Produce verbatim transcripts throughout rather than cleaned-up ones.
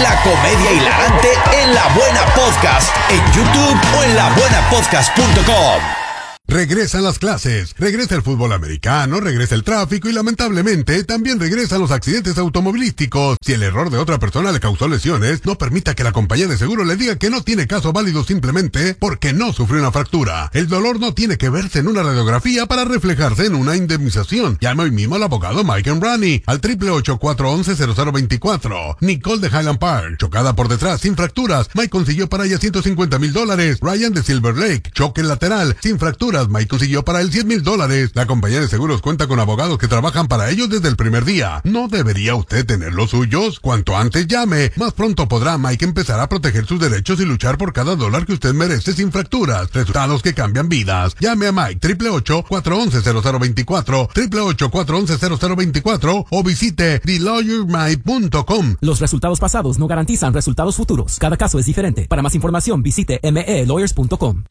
La comedia hilarante en La Buena Podcast, en YouTube o en la buena podcast punto com. Regresan las clases, regresa el fútbol americano, regresa el tráfico y lamentablemente también regresan los accidentes automovilísticos. Si el error de otra persona le causó lesiones, no permita que la compañía de seguro le diga que no tiene caso válido simplemente porque no sufrió una fractura. El dolor no tiene que verse en una radiografía para reflejarse en una indemnización. Llame hoy mismo al abogado Mike Embrani al triple ocho, cuatro once, cero cero veinticuatro. Nicole de Highland Park, chocada por detrás sin fracturas, Mike consiguió para ella ciento cincuenta mil dólares. Ryan de Silver Lake, choque lateral sin fracturas, Mike consiguió para él cien mil dólares. La compañía de seguros cuenta con abogados que trabajan para ellos desde el primer día. ¿No debería usted tener los suyos? Cuanto antes llame, más pronto podrá Mike empezar a proteger sus derechos y luchar por cada dólar que usted merece sin fracturas. Resultados que cambian vidas. Llame a Mike triple ocho, cuatro once, cero cero veinticuatro, triple ocho, cuatro once, cero cero veinticuatro o visite the lawyer mike punto com. Los resultados pasados no garantizan resultados futuros. Cada caso es diferente. Para más información visite m e lawyers punto com.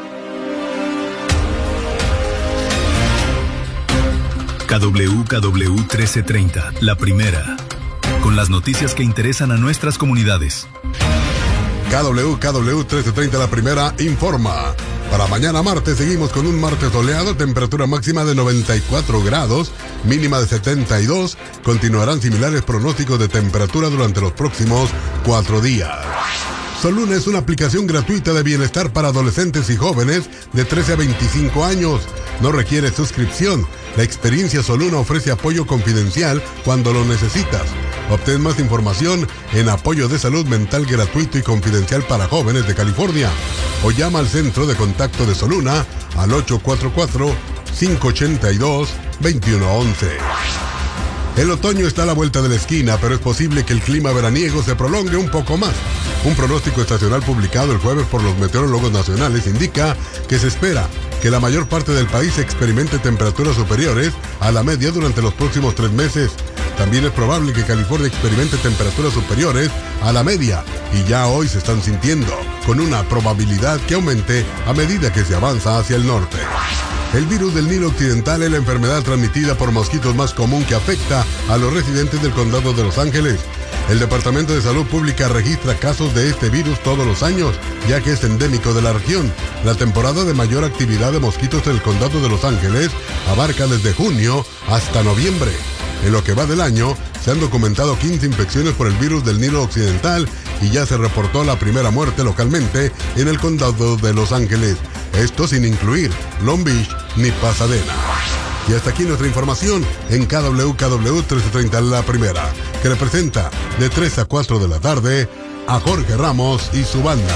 K W K W trece treinta, La Primera, con las noticias que interesan a nuestras comunidades. K W K W trece treinta, La Primera, informa. Para mañana martes seguimos con un martes soleado, temperatura máxima de noventa y cuatro grados, mínima de setenta y dos. Continuarán similares pronósticos de temperatura durante los próximos cuatro días. Soluna es una aplicación gratuita de bienestar para adolescentes y jóvenes de trece a veinticinco años. No requiere suscripción. La experiencia Soluna ofrece apoyo confidencial cuando lo necesitas. Obtén más información en apoyo de salud mental gratuito y confidencial para jóvenes de California. O llama al centro de contacto de Soluna al ocho cuatro cuatro, cinco ocho dos, dos uno uno uno. El otoño está a la vuelta de la esquina, pero es posible que el clima veraniego se prolongue un poco más. Un pronóstico estacional publicado el jueves por los meteorólogos nacionales indica que se espera que la mayor parte del país experimente temperaturas superiores a la media durante los próximos tres meses. También es probable que California experimente temperaturas superiores a la media y ya hoy se están sintiendo, con una probabilidad que aumente a medida que se avanza hacia el norte. El virus del Nilo Occidental es la enfermedad transmitida por mosquitos más común que afecta a los residentes del condado de Los Ángeles. El Departamento de Salud Pública registra casos de este virus todos los años, ya que es endémico de la región. La temporada de mayor actividad de mosquitos en el condado de Los Ángeles abarca desde junio hasta noviembre. En lo que va del año, se han documentado quince infecciones por el virus del Nilo Occidental y ya se reportó la primera muerte localmente en el condado de Los Ángeles. Esto sin incluir Long Beach ni Pasadena. Y hasta aquí nuestra información en K W K W trece treinta, La Primera, que representa de tres a cuatro de la tarde a Jorge Ramos y su banda.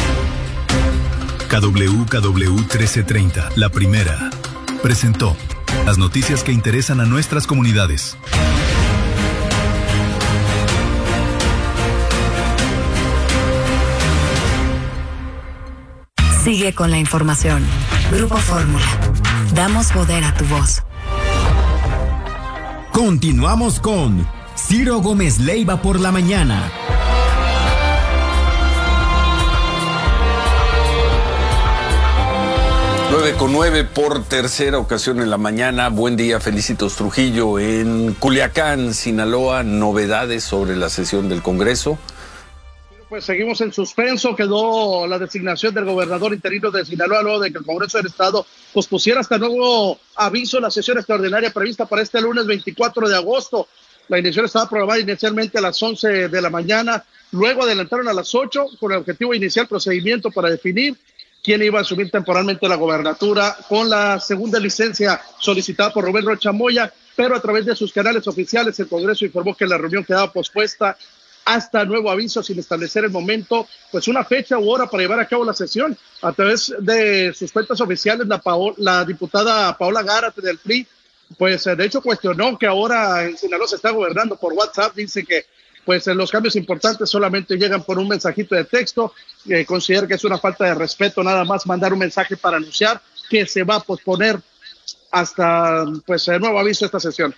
K W K W trece treinta, La Primera, presentó las noticias que interesan a nuestras comunidades. Sigue con la información. Grupo Fórmula. Damos poder a tu voz. Continuamos con Ciro Gómez Leiva por la mañana. nueve con nueve por tercera ocasión en la mañana. Buen día, Felicitos Trujillo. En Culiacán, Sinaloa, novedades sobre la sesión del Congreso. Pues seguimos en suspenso. Quedó la designación del gobernador interino de Sinaloa luego de que el Congreso del Estado pospusiera hasta nuevo aviso la sesión extraordinaria prevista para este lunes veinticuatro de agosto. La iniciación estaba programada inicialmente a las once de la mañana, luego adelantaron a las ocho con el objetivo de iniciar el procedimiento para definir quién iba a asumir temporalmente la gobernatura con la segunda licencia solicitada por Rubén Rocha Moya, pero a través de sus canales oficiales el Congreso informó que la reunión quedaba pospuesta hasta nuevo aviso, sin establecer el momento, pues una fecha u hora para llevar a cabo la sesión. A través de sus cuentas oficiales, la, Paola, la diputada Paola Gárate del P R I, pues de hecho cuestionó que ahora en Sinaloa se está gobernando por WhatsApp. Dice que pues los cambios importantes solamente llegan por un mensajito de texto. Eh, considera que es una falta de respeto nada más mandar un mensaje para anunciar que se va a posponer hasta pues el nuevo aviso esta sesión.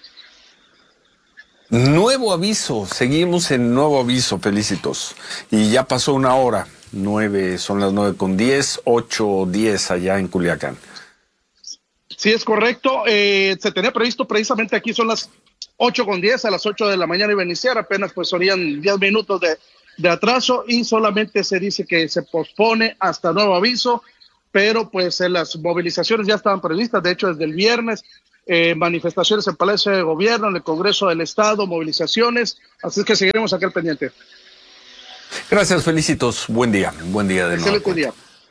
Nuevo aviso, seguimos en nuevo aviso, Felicitos. Y ya pasó una hora, nueve, son las nueve con diez, ocho diez allá en Culiacán. Sí, es correcto. Eh, se tenía previsto precisamente aquí, son las ocho con diez, a las ocho de la mañana iba a iniciar, apenas pues serían diez minutos de, de atraso y solamente se dice que se pospone hasta nuevo aviso, pero pues eh, las movilizaciones ya estaban previstas, de hecho desde el viernes, eh, manifestaciones en el Palacio de Gobierno, en el Congreso del Estado, movilizaciones, así es que seguiremos aquí al pendiente. Gracias, Felicitos, buen día, buen día de nuevo. Excelente día.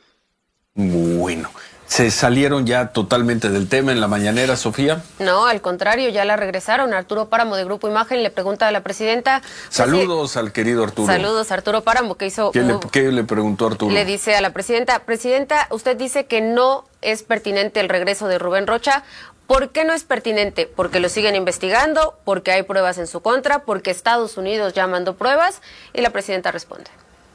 Bueno. ¿Se salieron ya totalmente del tema en la mañanera, Sofía? No, al contrario, ya la regresaron. Arturo Páramo, de Grupo Imagen, le pregunta a la presidenta... Saludos pues, al querido Arturo. Saludos, Arturo Páramo, que hizo... ¿Qué, uh, le, ¿Qué le preguntó Arturo? Le dice a la presidenta, presidenta, usted dice que no es pertinente el regreso de Rubén Rocha. ¿Por qué no es pertinente? Porque lo siguen investigando, porque hay pruebas en su contra, porque Estados Unidos ya mandó pruebas, y la presidenta responde.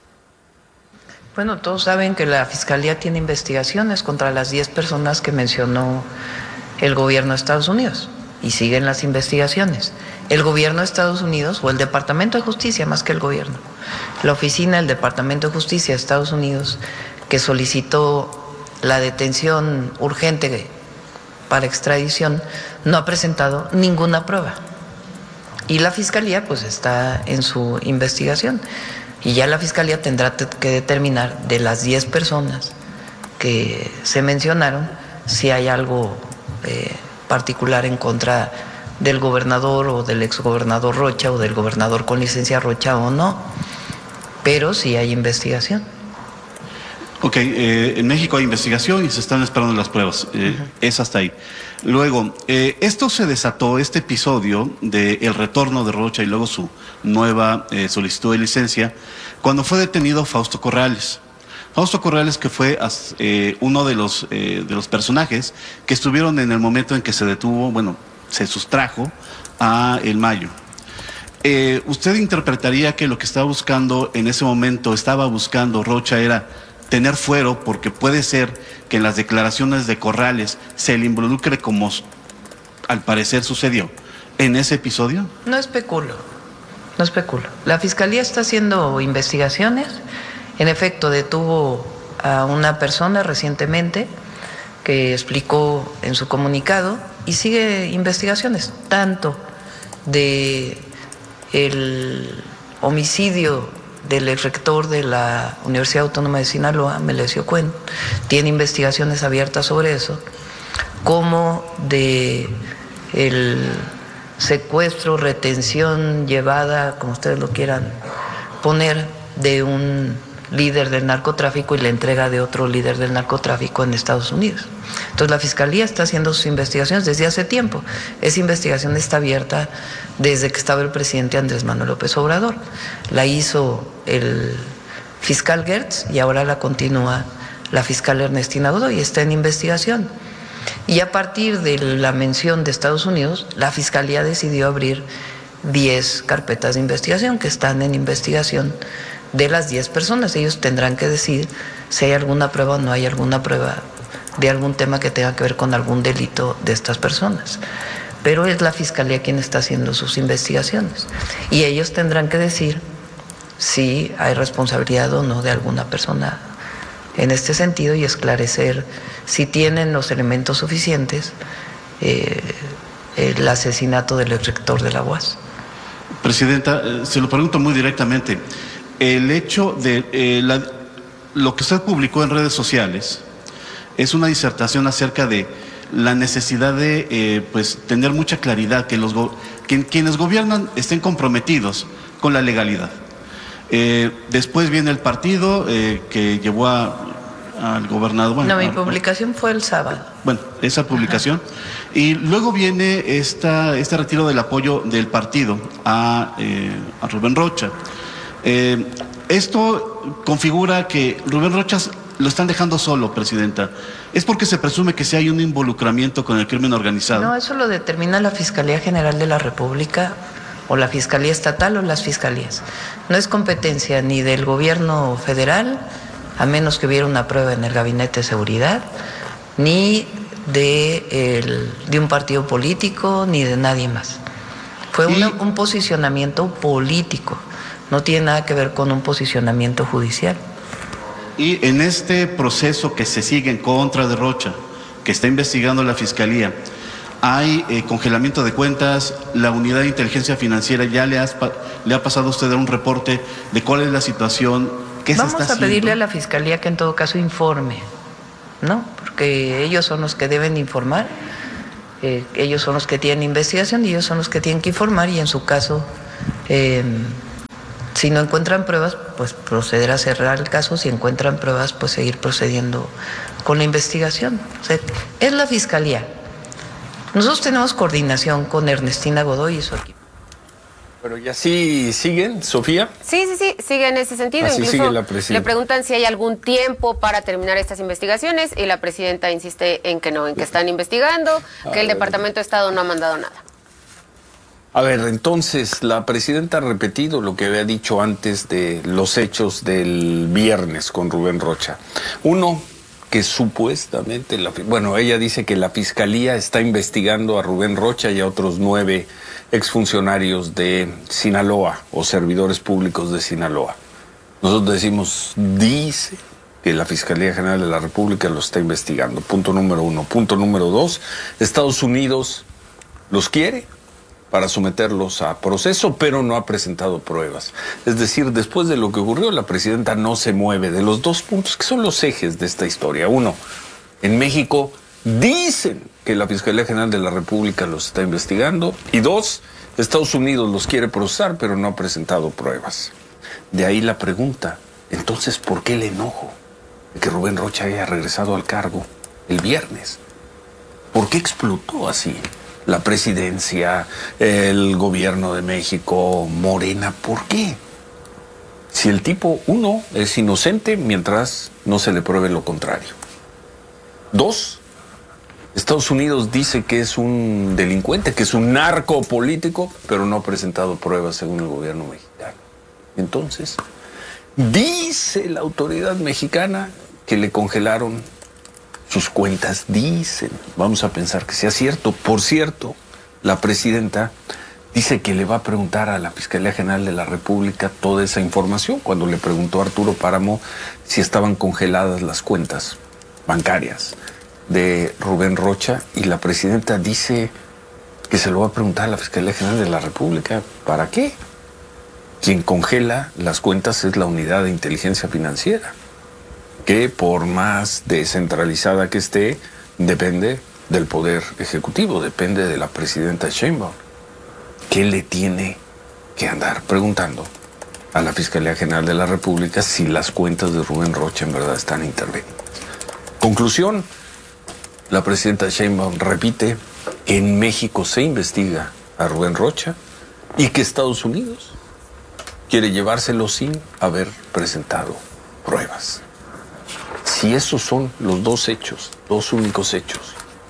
Bueno, todos saben que la Fiscalía tiene investigaciones contra las diez personas que mencionó el gobierno de Estados Unidos y siguen las investigaciones. El gobierno de Estados Unidos, o el Departamento de Justicia más que el gobierno, la oficina del Departamento de Justicia de Estados Unidos, que solicitó la detención urgente para extradición, no ha presentado ninguna prueba. Y la Fiscalía pues está en su investigación. Y ya la Fiscalía tendrá que determinar de las diez personas que se mencionaron si hay algo eh, particular en contra del gobernador o del exgobernador Rocha o del gobernador con licencia Rocha o no, pero sí hay investigación. Ok, eh, en México hay investigación y se están esperando las pruebas, eh, uh-huh. Es hasta ahí. Luego, eh, esto se desató, este episodio del retorno de Rocha y luego su nueva eh, solicitud de licencia, cuando fue detenido Fausto Corrales. Fausto Corrales, que fue eh, uno de los, eh, de los personajes que estuvieron en el momento en que se detuvo, bueno, se sustrajo a El Mayo. Eh, ¿Usted interpretaría que lo que estaba buscando en ese momento, estaba buscando Rocha, era tener fuero, porque puede ser que en las declaraciones de Corrales se le involucre, como al parecer sucedió en ese episodio? No especulo, no especulo. La Fiscalía está haciendo investigaciones. En efecto, detuvo a una persona recientemente que explicó en su comunicado y sigue investigaciones, tanto de el homicidio del exrector de la Universidad Autónoma de Sinaloa, Melesio Cuen, tiene investigaciones abiertas sobre eso, como de el secuestro, retención llevada, como ustedes lo quieran poner, de un líder del narcotráfico y la entrega de otro líder del narcotráfico en Estados Unidos. Entonces la Fiscalía está haciendo sus investigaciones desde hace tiempo. Esa investigación está abierta desde que estaba el presidente Andrés Manuel López Obrador. La hizo el fiscal Gertz y ahora la continúa la fiscal Ernestina Godoy, está en investigación. Y a partir de la mención de Estados Unidos, la Fiscalía decidió abrir diez carpetas de investigación que están en investigación de las diez personas. Ellos tendrán que decir si hay alguna prueba o no hay alguna prueba de algún tema que tenga que ver con algún delito de estas personas. Pero es la Fiscalía quien está haciendo sus investigaciones. Y ellos tendrán que decir si hay responsabilidad o no de alguna persona en este sentido y esclarecer si tienen los elementos suficientes eh, el asesinato del exrector de la U A S. Presidenta, eh, se lo pregunto muy directamente. El hecho de eh, la, lo que usted publicó en redes sociales es una disertación acerca de la necesidad de eh, pues tener mucha claridad, que los go que, quienes gobiernan estén comprometidos con la legalidad. Eh, después viene el partido eh, que llevó a, al gobernador. Bueno, no, mi a, publicación fue el sábado. Bueno, esa publicación. Ajá. Y luego viene esta, este retiro del apoyo del partido a, eh, a Rubén Rocha. Eh, esto configura que Rubén Rocha lo están dejando solo, Presidenta. ¿Es porque se presume que si hay un involucramiento con el crimen organizado? No, eso lo determina la Fiscalía General de la República o la Fiscalía Estatal o las Fiscalías. No es competencia ni del gobierno federal, a menos que hubiera una prueba en el Gabinete de Seguridad, ni de, el, de un partido político, ni de nadie más. Fue una, un posicionamiento político. No tiene nada que ver con un posicionamiento judicial. Y en este proceso que se sigue en contra de Rocha, que está investigando la Fiscalía, hay eh, congelamiento de cuentas, la unidad de inteligencia financiera ya le, has, le ha pasado a usted un reporte de cuál es la situación, qué se está haciendo. Vamos a pedirle a la Fiscalía que en todo caso informe, ¿no? Porque ellos son los que deben informar, eh, ellos son los que tienen investigación y ellos son los que tienen que informar y en su caso, eh, si no encuentran pruebas, pues proceder a cerrar el caso, si encuentran pruebas, pues seguir procediendo con la investigación. O sea, es la Fiscalía. Nosotros tenemos coordinación con Ernestina Godoy y su equipo. Pero ya sí siguen, Sofía. Sí, sí, sí, sigue en ese sentido. Así Incluso sigue la presidenta. le preguntan si hay algún tiempo para terminar estas investigaciones y la presidenta insiste en que no, en que están investigando, A que el ver. Departamento de Estado no ha mandado nada. A ver, entonces, la presidenta ha repetido lo que había dicho antes de los hechos del viernes con Rubén Rocha. Uno, que supuestamente, la, bueno, ella dice que la Fiscalía está investigando a Rubén Rocha y a otros nueve exfuncionarios de Sinaloa o servidores públicos de Sinaloa. Nosotros decimos, dice que la Fiscalía General de la República lo está investigando. Punto número uno. Punto número dos, Estados Unidos los quiere para someterlos a proceso, pero no ha presentado pruebas. Es decir, después de lo que ocurrió, la presidenta no se mueve de los dos puntos que son los ejes de esta historia. Uno, en México dicen que la Fiscalía General de la República los está investigando. Y dos, Estados Unidos los quiere procesar, pero no ha presentado pruebas. De ahí la pregunta, entonces, ¿por qué el enojo de que Rubén Rocha haya regresado al cargo el viernes? ¿Por qué explotó así? La presidencia, el gobierno de México, Morena, ¿por qué? Si el tipo, uno, es inocente mientras no se le pruebe lo contrario. Dos, Estados Unidos dice que es un delincuente, que es un narco político, pero no ha presentado pruebas según el gobierno mexicano. Entonces, dice la autoridad mexicana que le congelaron sus cuentas, dicen. Vamos a pensar que sea cierto. Por cierto, la presidenta dice que le va a preguntar a la Fiscalía General de la República toda esa información cuando le preguntó a Arturo Páramo si estaban congeladas las cuentas bancarias de Rubén Rocha, y la presidenta dice que se lo va a preguntar a la Fiscalía General de la República. ¿Para qué? Quien congela las cuentas es la Unidad de Inteligencia Financiera, que por más descentralizada que esté, depende del Poder Ejecutivo, depende de la presidenta Sheinbaum. ¿Qué le tiene que andar preguntando a la Fiscalía General de la República si las cuentas de Rubén Rocha en verdad están intervenidas? Conclusión, la presidenta Sheinbaum repite que en México se investiga a Rubén Rocha y que Estados Unidos quiere llevárselo sin haber presentado pruebas. Si esos son los dos hechos, dos únicos hechos,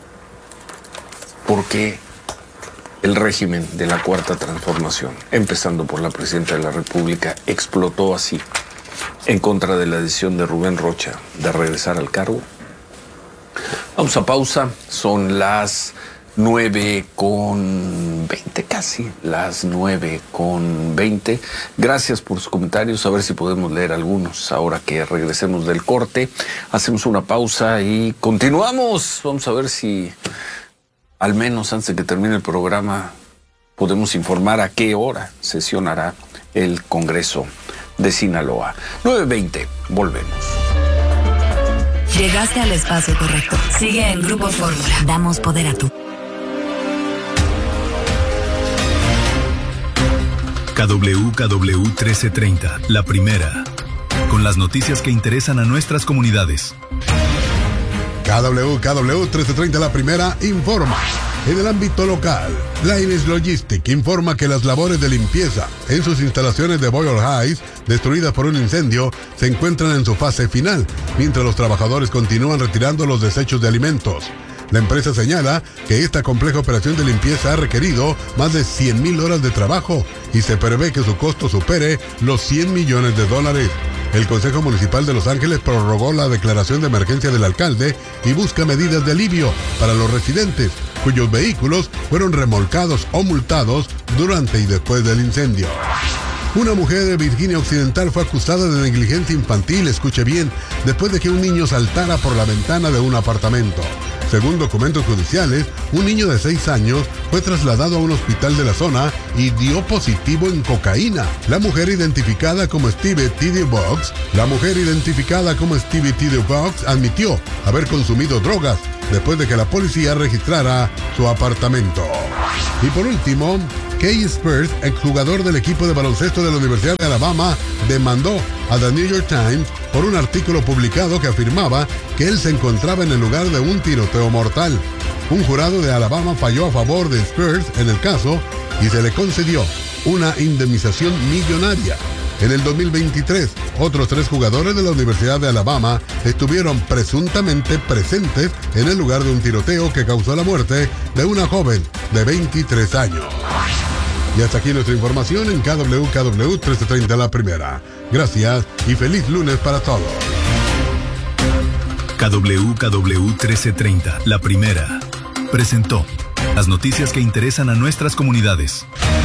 ¿por qué el régimen de la Cuarta Transformación, empezando por la presidenta de la República, explotó así en contra de la decisión de Rubén Rocha de regresar al cargo? Vamos a pausa, son las nueve con veinte, casi las nueve con veinte. Gracias por sus comentarios, a ver si podemos leer algunos ahora que regresemos del corte. Hacemos una pausa y continuamos. Vamos a ver si al menos antes de que termine el programa podemos informar a qué hora sesionará el Congreso de Sinaloa. nueve veinte, volvemos. Llegaste al espacio correcto. Sigue en Grupo Fórmula. Damos poder a tu. K W K W trece treinta, la primera, con las noticias que interesan a nuestras comunidades. K W K W trece treinta, la primera, informa. En el ámbito local, Laines Logistic informa que las labores de limpieza en sus instalaciones de Boyle Heights, destruidas por un incendio, se encuentran en su fase final, mientras los trabajadores continúan retirando los desechos de alimentos. La empresa señala que esta compleja operación de limpieza ha requerido más de cien mil horas de trabajo y se prevé que su costo supere los cien millones de dólares. El Consejo Municipal de Los Ángeles prorrogó la declaración de emergencia del alcalde y busca medidas de alivio para los residentes cuyos vehículos fueron remolcados o multados durante y después del incendio. Una mujer de Virginia Occidental fue acusada de negligencia infantil, escuche bien, después de que un niño saltara por la ventana de un apartamento. Según documentos judiciales, un niño de seis años fue trasladado a un hospital de la zona y dio positivo en cocaína. La mujer identificada como Stevie T D Box, la mujer identificada como Stevie T D Box admitió haber consumido drogas después de que la policía registrara su apartamento. Y por último, Kay Spears, exjugador del equipo de baloncesto de la Universidad de Alabama, demandó a The New York Times por un artículo publicado que afirmaba que él se encontraba en el lugar de un tiroteo mortal. Un jurado de Alabama falló a favor de Spears en el caso y se le concedió una indemnización millonaria. En el dos mil veintitrés, otros tres jugadores de la Universidad de Alabama estuvieron presuntamente presentes en el lugar de un tiroteo que causó la muerte de una joven de veintitrés años. Y hasta aquí nuestra información en K W K W trece treinta La Primera. Gracias y feliz lunes para todos. K W K W trece treinta La Primera presentó las noticias que interesan a nuestras comunidades.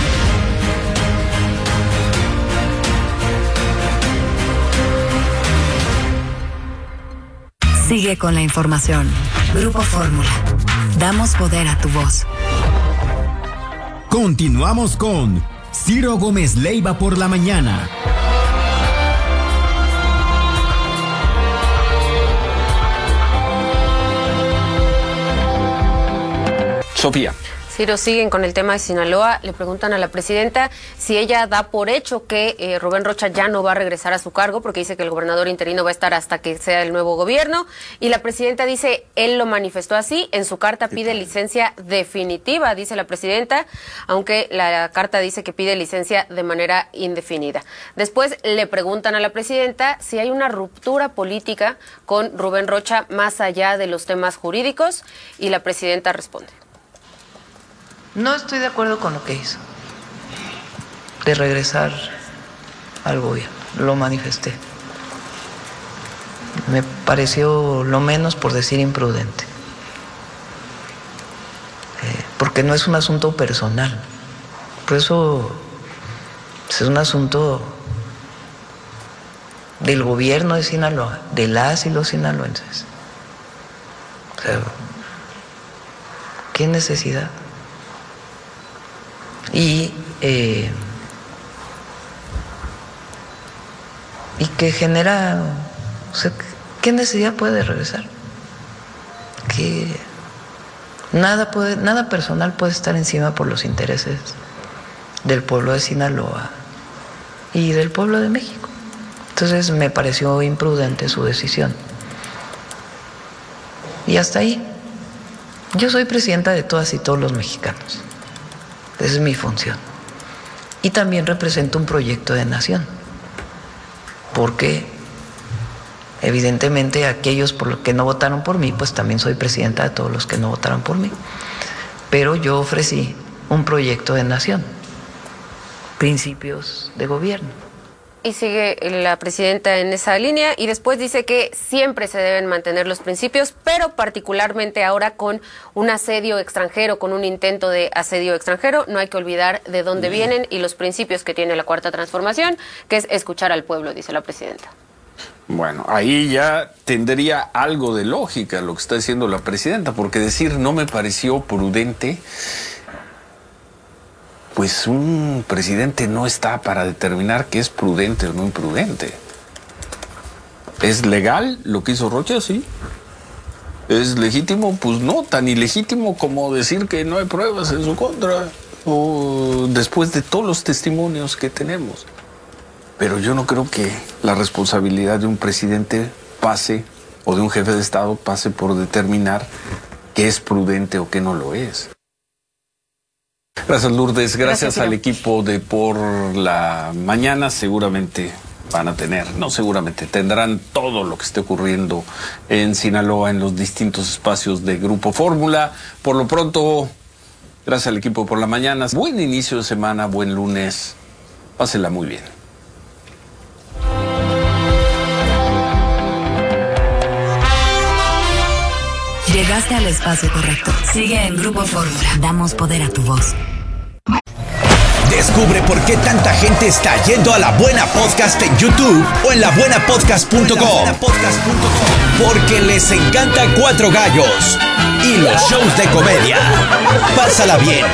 Sigue con la información. Grupo Fórmula. Damos poder a tu voz. Continuamos con Ciro Gómez Leiva por la mañana. Sofía. Ciro, siguen con el tema de Sinaloa. Le preguntan a la presidenta si ella da por hecho que eh, Rubén Rocha ya no va a regresar a su cargo, porque dice que el gobernador interino va a estar hasta que sea el nuevo gobierno. Y la presidenta dice, él lo manifestó así. En su carta pide licencia definitiva, dice la presidenta, aunque la carta dice que pide licencia de manera indefinida. Después le preguntan a la presidenta si hay una ruptura política con Rubén Rocha más allá de los temas jurídicos, y la presidenta responde. No estoy de acuerdo con lo que hizo, de regresar al gobierno, lo manifesté. Me pareció lo menos, por decir, imprudente, eh, porque no es un asunto personal, por eso es un asunto del gobierno de Sinaloa, de las y los sinaloenses. O sea, ¿qué necesidad? Y, eh, y que genera, o sea, ¿qué necesidad puede regresar? Que nada puede, nada personal puede estar encima por los intereses del pueblo de Sinaloa y del pueblo de México. Entonces me pareció imprudente su decisión. Y hasta ahí. Yo soy presidenta de todas y todos los mexicanos. Esa es mi función. Y también represento un proyecto de nación, porque evidentemente aquellos por los que no votaron por mí, pues también soy presidenta de todos los que no votaron por mí. Pero yo ofrecí un proyecto de nación, principios de gobierno. Y sigue la presidenta en esa línea, y después dice que siempre se deben mantener los principios, pero particularmente ahora con un asedio extranjero, con un intento de asedio extranjero, no hay que olvidar de dónde vienen y los principios que tiene la Cuarta Transformación, que es escuchar al pueblo, dice la presidenta. Bueno, ahí ya tendría algo de lógica lo que está diciendo la presidenta, porque decir no me pareció prudente, pues un presidente no está para determinar qué es prudente o no imprudente. ¿Es legal lo que hizo Rocha? Sí. ¿Es legítimo? Pues no, tan ilegítimo como decir que no hay pruebas en su contra, o después de todos los testimonios que tenemos. Pero yo no creo que la responsabilidad de un presidente pase, o de un jefe de Estado pase por determinar qué es prudente o qué no lo es. Gracias, Lourdes. Gracias, Gracias al equipo de Por la Mañana. Seguramente van a tener, no seguramente, tendrán todo lo que esté ocurriendo en Sinaloa en los distintos espacios de Grupo Fórmula. Por lo pronto, gracias al equipo de Por la Mañana. Buen inicio de semana, buen lunes. Pásela muy bien. Llegaste al espacio correcto. Sigue en Grupo Fórmula. Damos poder a tu voz. Descubre por qué tanta gente está yendo a La Buena Podcast en YouTube o en la buena podcast punto com. Porque les encanta Cuatro Gallos y los shows de comedia. Pásala bien,